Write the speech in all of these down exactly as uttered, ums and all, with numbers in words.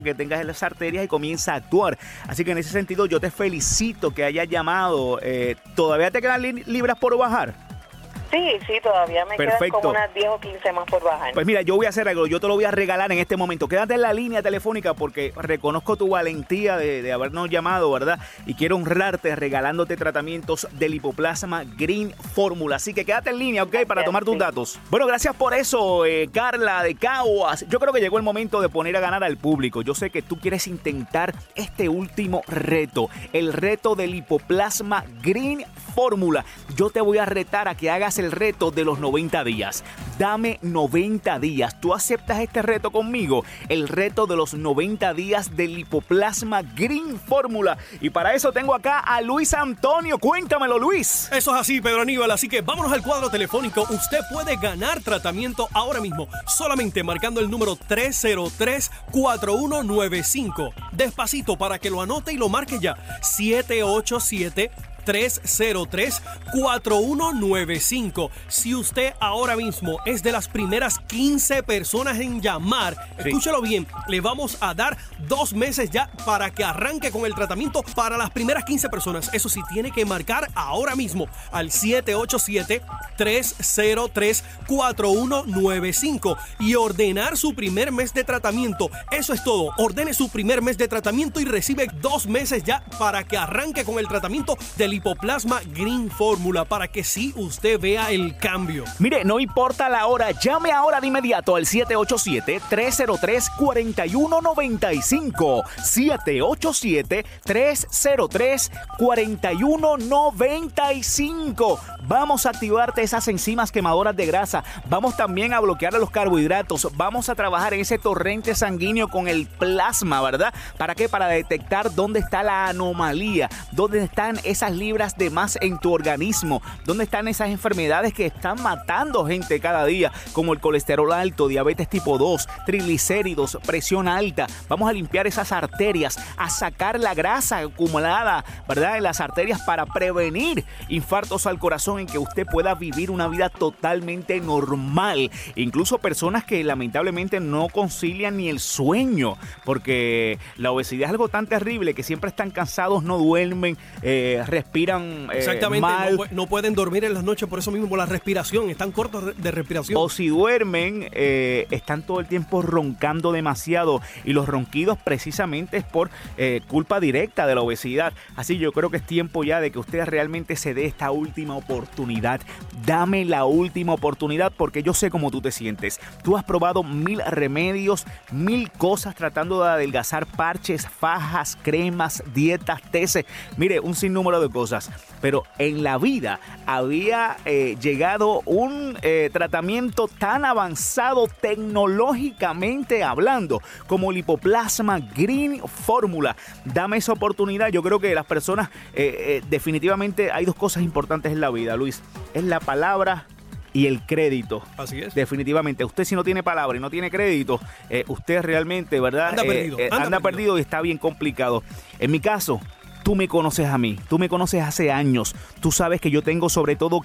que tengas en las arterias y comienza a actuar. Así que en ese sentido yo te felicito que hayas llamado. Eh, ¿Todavía te quedan li- libras por bajar? Sí, sí, todavía me Perfecto. quedan como unas diez o quince más por bajar. Pues mira, yo voy a hacer algo, yo te lo voy a regalar en este momento. Quédate en la línea telefónica porque reconozco tu valentía de, de habernos llamado, ¿verdad? Y quiero honrarte regalándote tratamientos de lipoplasma Green Fórmula. Así que quédate en línea, ¿ok? Para tomar tus datos. Bueno, gracias por eso, eh, Carla de Caguas. Yo creo que llegó el momento de poner a ganar al público. Yo sé que tú quieres intentar este último reto, el reto de lipoplasma Green Fórmula. Yo te voy a retar a que hagas el reto de los noventa días. Dame noventa días. ¿Tú aceptas este reto conmigo? El reto de los noventa días de lipoplasma Green Fórmula. Y para eso tengo acá a Luis Antonio. Cuéntamelo, Luis. Eso es así, Pedro Aníbal. Así que vámonos al cuadro telefónico. Usted puede ganar tratamiento ahora mismo, solamente marcando el número tres cero tres, cuatro uno nueve cinco. Despacito para que lo anote y lo marque ya. siete ocho siete, tres cero tres, cuatro uno nueve cinco. Si usted ahora mismo es de las primeras quince personas en llamar, sí, escúchelo bien, le vamos a dar dos meses ya para que arranque con el tratamiento para las primeras quince personas. Eso sí, tiene que marcar ahora mismo al siete ocho siete, tres cero tres, cuatro uno nueve cinco y ordenar su primer mes de tratamiento. Eso es todo. Ordene su primer mes de tratamiento y recibe dos meses ya para que arranque con el tratamiento de lipoplasma Green Fórmula, para que sí usted vea el cambio. Mire, no importa la hora, llame ahora de inmediato al siete ocho siete, tres cero tres, cuatro uno nueve cinco. siete ocho siete, tres cero tres, cuatro uno nueve cinco. Vamos a activarte esas enzimas quemadoras de grasa. Vamos también a bloquear los carbohidratos. Vamos a trabajar en ese torrente sanguíneo con el plasma, ¿verdad? ¿Para qué? Para detectar dónde está la anomalía, dónde están esas libras de más en tu organismo, dónde están esas enfermedades que están matando gente cada día, como el colesterol alto, diabetes tipo dos, triglicéridos, presión alta. Vamos a limpiar esas arterias, a sacar la grasa acumulada, ¿verdad?, en las arterias para prevenir infartos al corazón, en que usted pueda vivir una vida totalmente normal. Incluso personas que lamentablemente no concilian ni el sueño, porque la obesidad es algo tan terrible que siempre están cansados, no duermen, eh, respiran eh, Exactamente, mal. No, no pueden dormir en las noches por eso mismo, por la respiración, están cortos de respiración. O si duermen, eh, están todo el tiempo roncando demasiado, y los ronquidos precisamente es por eh, culpa directa de la obesidad. Así yo creo que es tiempo ya de que usted realmente se dé esta última oportunidad. Dame la última oportunidad, porque yo sé cómo tú te sientes. Tú has probado mil remedios, mil cosas tratando de adelgazar, parches, fajas, cremas, dietas, tesis. Mire, un sinnúmero de cosas. Pero en la vida había eh, llegado un eh, tratamiento tan avanzado tecnológicamente hablando como lipoplasma Green Fórmula. Dame esa oportunidad. Yo creo que las personas, eh, eh, definitivamente hay dos cosas importantes en la vida, Luis. Es la palabra y el crédito. Así es. Definitivamente. Usted, si no tiene palabra y no tiene crédito, eh, usted realmente, ¿verdad? Anda Eh, perdido. eh, anda, anda perdido. perdido y está bien complicado. En mi caso, tú me conoces a mí, tú me conoces hace años, tú sabes que yo tengo sobre todo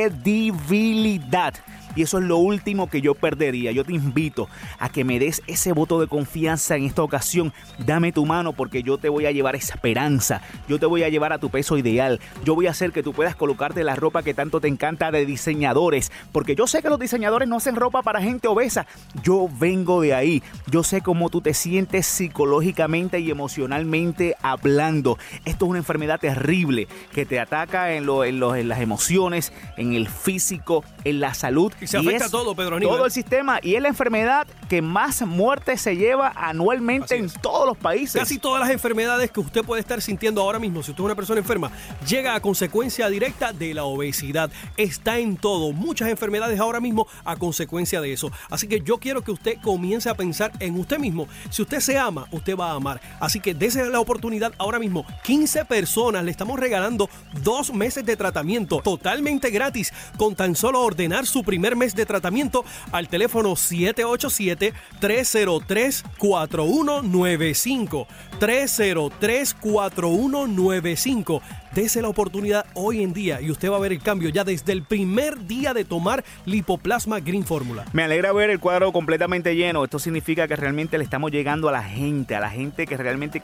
credibilidad. Y eso es lo último que yo perdería. Yo te invito a que me des ese voto de confianza en esta ocasión. Dame tu mano, porque yo te voy a llevar esperanza. Yo te voy a llevar a tu peso ideal. Yo voy a hacer que tú puedas colocarte la ropa que tanto te encanta de diseñadores. Porque yo sé que los diseñadores no hacen ropa para gente obesa. Yo vengo de ahí. Yo sé cómo tú te sientes psicológicamente y emocionalmente hablando. Esto es una enfermedad terrible que te ataca en, lo, en, lo, en las emociones, en el físico, en la salud. Y se afecta es todo, Pedro Aníbal. Todo el sistema, y es la enfermedad que más muertes se lleva anualmente en todos los países. Casi todas las enfermedades que usted puede estar sintiendo ahora mismo, si usted es una persona enferma, llega a consecuencia directa de la obesidad. Está en todo. Muchas enfermedades ahora mismo a consecuencia de eso. Así que yo quiero que usted comience a pensar en usted mismo. Si usted se ama, usted va a amar. Así que dése la oportunidad ahora mismo. quince personas le estamos regalando dos meses de tratamiento totalmente gratis, con tan solo ordenar su primer primer mes de tratamiento al teléfono siete ocho siete, tres cero tres, cuatro uno nueve cinco. tres cero tres, cuatro uno nueve cinco. Dese la oportunidad hoy en día y usted va a ver el cambio ya desde el primer día de tomar Lipoplasma Green Fórmula. Me alegra ver el cuadro completamente lleno. Esto significa que realmente le estamos llegando a la gente, a la gente que realmente